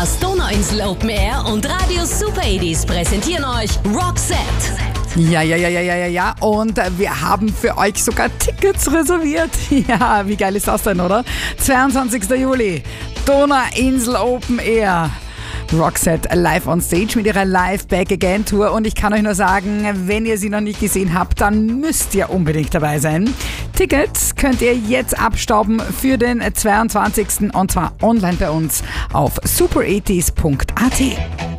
Das Donauinsel Open Air und Radio Super 80s präsentieren euch Roxette. Ja. Und wir haben für euch sogar Tickets reserviert. Ja, wie geil ist das denn, oder? 22. Juli, Donauinsel Open Air. Roxette live on stage mit ihrer Live Back Again Tour. Und ich kann euch nur sagen, wenn ihr sie noch nicht gesehen habt, dann müsst ihr unbedingt dabei sein. Tickets könnt ihr jetzt abstauben für den 22. und zwar online bei uns auf super80s.at.